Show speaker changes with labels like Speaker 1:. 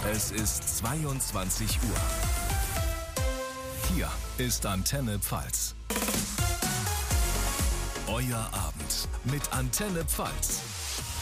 Speaker 1: Es ist 22 Uhr. Hier ist Antenne Pfalz. Euer Abend mit Antenne Pfalz.